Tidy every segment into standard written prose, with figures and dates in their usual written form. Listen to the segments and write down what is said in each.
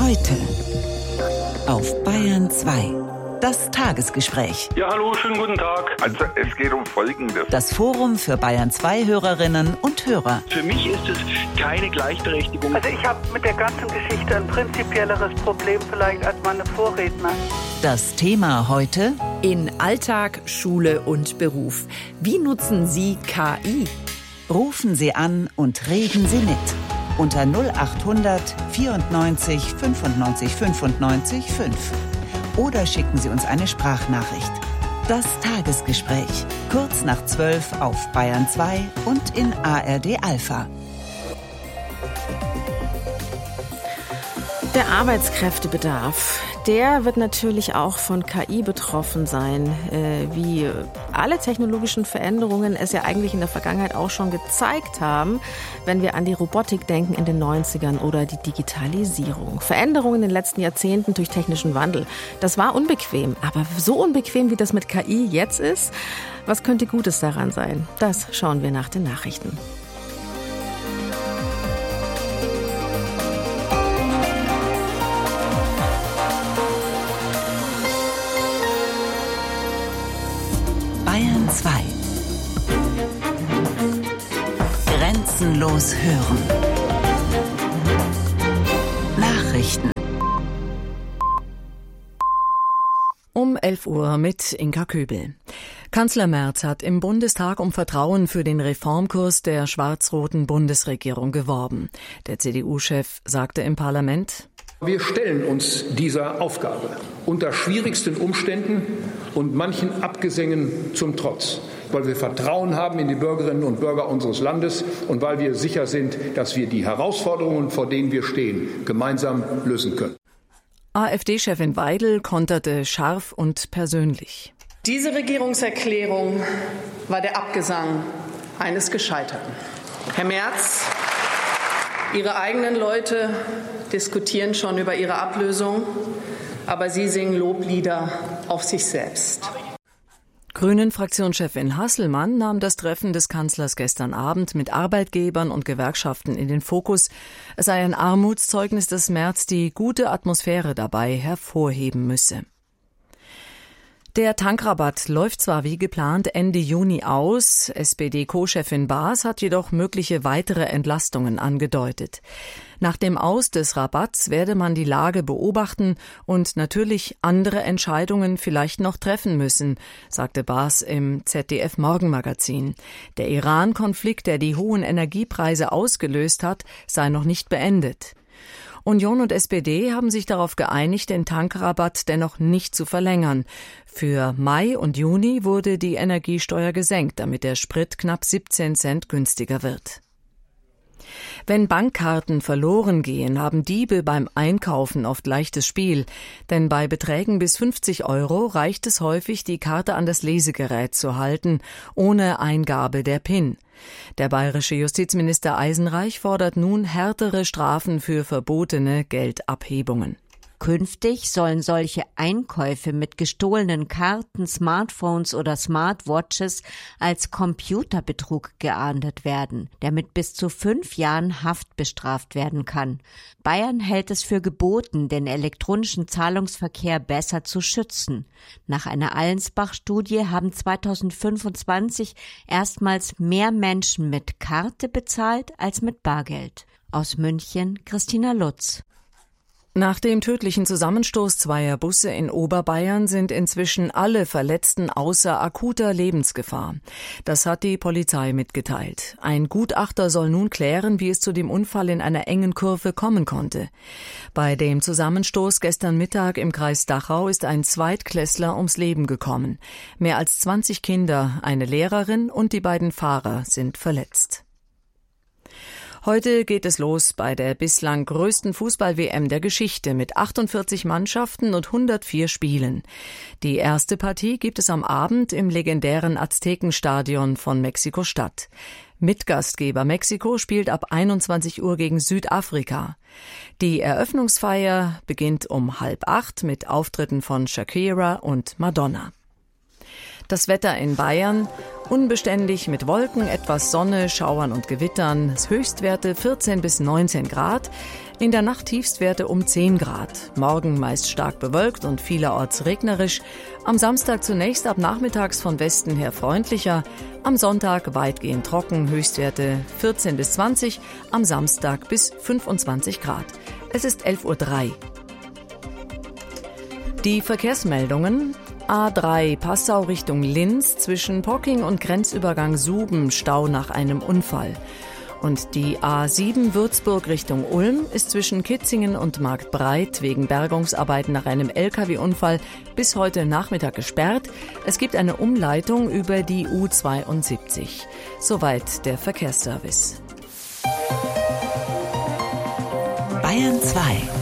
Heute auf Bayern 2. Das Tagesgespräch. Ja, hallo, schönen guten Tag. Also es geht um Folgendes. Das Forum für Bayern 2 Hörerinnen und Hörer. Für mich ist es keine Gleichberechtigung. Also ich habe mit der ganzen Geschichte ein prinzipielleres Problem vielleicht als meine Vorredner. Das Thema heute: in Alltag, Schule und Beruf. Wie nutzen Sie KI? Rufen Sie an und reden Sie mit. Unter 0800 94 95 95 5. Oder schicken Sie uns eine Sprachnachricht. Das Tagesgespräch. Kurz nach 12 auf Bayern 2 und in ARD Alpha. Der Arbeitskräftebedarf, der wird natürlich auch von KI betroffen sein, wie alle technologischen Veränderungen es ja eigentlich in der Vergangenheit auch schon gezeigt haben, wenn wir an die Robotik denken in den 90ern oder die Digitalisierung. Veränderungen in den letzten Jahrzehnten durch technischen Wandel. Das war unbequem, aber so unbequem, wie das mit KI jetzt ist, was könnte Gutes daran sein? Das schauen wir nach den Nachrichten. Bayern 2. Grenzenlos hören. Nachrichten. Um 11 Uhr mit Inka Köbel. Kanzler Merz hat im Bundestag um Vertrauen für den Reformkurs der schwarz-roten Bundesregierung geworben. Der CDU-Chef sagte im Parlament: Wir stellen uns dieser Aufgabe unter schwierigsten Umständen und manchen Abgesängen zum Trotz, weil wir Vertrauen haben in die Bürgerinnen und Bürger unseres Landes und weil wir sicher sind, dass wir die Herausforderungen, vor denen wir stehen, gemeinsam lösen können. AfD-Chefin Weidel konterte scharf und persönlich. Diese Regierungserklärung war der Abgesang eines Gescheiterten. Herr Merz, Ihre eigenen Leute diskutieren schon über Ihre Ablösung, aber Sie singen Loblieder auf sich selbst. Grünen-Fraktionschefin Hasselmann nahm das Treffen des Kanzlers gestern Abend mit Arbeitgebern und Gewerkschaften in den Fokus. Es sei ein Armutszeugnis, dass Merz die gute Atmosphäre dabei hervorheben müsse. Der Tankrabatt läuft zwar wie geplant Ende Juni aus, SPD-Co-Chefin Baas hat jedoch mögliche weitere Entlastungen angedeutet. Nach dem Aus des Rabatts werde man die Lage beobachten und natürlich andere Entscheidungen vielleicht noch treffen müssen, sagte Baas im ZDF-Morgenmagazin. Der Iran-Konflikt, der die hohen Energiepreise ausgelöst hat, sei noch nicht beendet. Union und SPD haben sich darauf geeinigt, den Tankrabatt dennoch nicht zu verlängern. Für Mai und Juni wurde die Energiesteuer gesenkt, damit der Sprit knapp 17 Cent günstiger wird. Wenn Bankkarten verloren gehen, haben Diebe beim Einkaufen oft leichtes Spiel. Denn bei Beträgen bis 50 € reicht es häufig, die Karte an das Lesegerät zu halten, ohne Eingabe der PIN. Der bayerische Justizminister Eisenreich fordert nun härtere Strafen für verbotene Geldabhebungen. Künftig sollen solche Einkäufe mit gestohlenen Karten, Smartphones oder Smartwatches als Computerbetrug geahndet werden, der mit bis zu 5 Jahren Haft bestraft werden kann. Bayern hält es für geboten, den elektronischen Zahlungsverkehr besser zu schützen. Nach einer Allensbach-Studie haben 2025 erstmals mehr Menschen mit Karte bezahlt als mit Bargeld. Aus München Christina Lutz. Nach dem tödlichen Zusammenstoß zweier Busse in Oberbayern sind inzwischen alle Verletzten außer akuter Lebensgefahr. Das hat die Polizei mitgeteilt. Ein Gutachter soll nun klären, wie es zu dem Unfall in einer engen Kurve kommen konnte. Bei dem Zusammenstoß gestern Mittag im Kreis Dachau ist ein Zweitklässler ums Leben gekommen. Mehr als 20 Kinder, eine Lehrerin und die beiden Fahrer sind verletzt. Heute geht es los bei der bislang größten Fußball-WM der Geschichte mit 48 Mannschaften und 104 Spielen. Die erste Partie gibt es am Abend im legendären Aztekenstadion von Mexiko-Stadt. Mitgastgeber Mexiko spielt ab 21 Uhr gegen Südafrika. Die Eröffnungsfeier beginnt um 7:30 mit Auftritten von Shakira und Madonna. Das Wetter in Bayern: unbeständig mit Wolken, etwas Sonne, Schauern und Gewittern, Höchstwerte 14 bis 19 Grad. In der Nacht Tiefstwerte um 10 Grad. Morgen meist stark bewölkt und vielerorts regnerisch. Am Samstag zunächst ab nachmittags von Westen her freundlicher. Am Sonntag weitgehend trocken, Höchstwerte 14 bis 20. Am Samstag bis 25 Grad. Es ist 11:03 Uhr. Die Verkehrsmeldungen. A3 Passau Richtung Linz zwischen Pocking und Grenzübergang Suben Stau nach einem Unfall. Und die A7 Würzburg Richtung Ulm ist zwischen Kitzingen und Marktbreit wegen Bergungsarbeiten nach einem Lkw-Unfall bis heute Nachmittag gesperrt. Es gibt eine Umleitung über die U72. Soweit der Verkehrsservice. Bayern 2.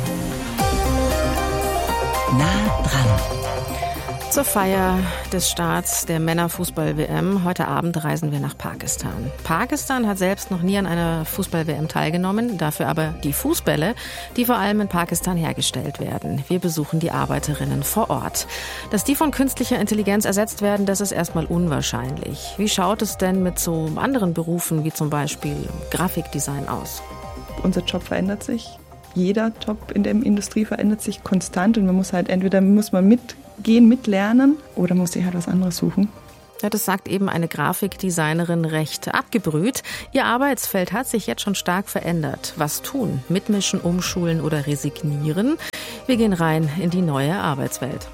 Nah dran. Zur Feier des Starts der Männerfußball-WM. Heute Abend reisen wir nach Pakistan. Pakistan hat selbst noch nie an einer Fußball-WM teilgenommen, dafür aber die Fußbälle, die vor allem in Pakistan hergestellt werden. Wir besuchen die Arbeiterinnen vor Ort. Dass die von künstlicher Intelligenz ersetzt werden, das ist erstmal unwahrscheinlich. Wie schaut es denn mit so anderen Berufen wie zum Beispiel Grafikdesign aus? Unser Job verändert sich. Jeder Job in der Industrie verändert sich konstant und man muss halt entweder mitgehen, mitlernen oder muss sich halt was anderes suchen. Ja, das sagt eben eine Grafikdesignerin recht abgebrüht. Ihr Arbeitsfeld hat sich jetzt schon stark verändert. Was tun? Mitmischen, umschulen oder resignieren? Wir gehen rein in die neue Arbeitswelt.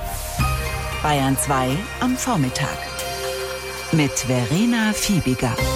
Bayern 2 am Vormittag mit Verena Fiebiger.